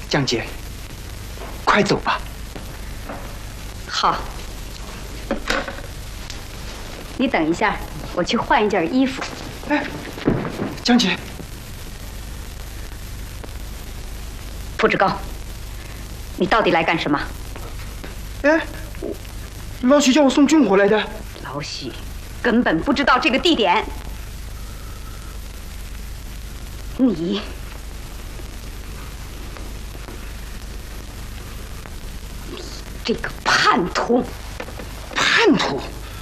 江姐，快走吧。 好，你等一下，我去换一件衣服。 哎，江姐， 傅志高，你到底来干什么？ 哎，老许叫我送军火来的。 老许根本不知道这个地点。你这个叛徒！ 叛徒？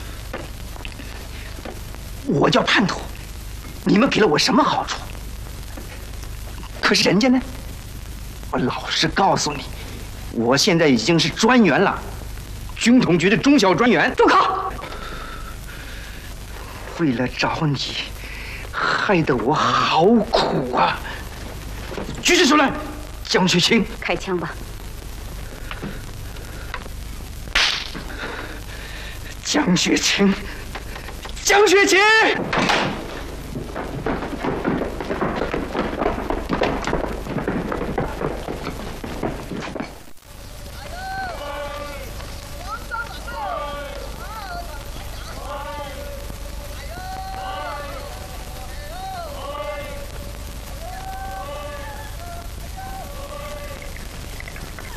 我叫叛徒？你们给了我什么好处？可是人家呢？我老实告诉你，我现在已经是专员了，军统局的中小专员。 住口！ 为了找你，害得我好苦啊！举起手来，江雪清， 开枪吧！ 江雪清，江雪清！